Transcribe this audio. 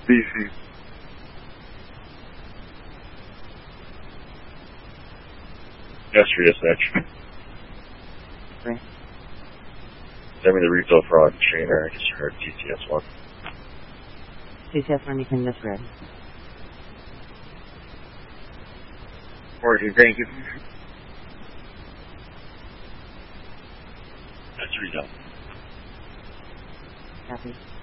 DC. Yes, for dispatch. Okay. Send me the refill for Trainer. I just heard TCS 1. TCS 1, you can misread. Origin, thank you. That's refill. Copy.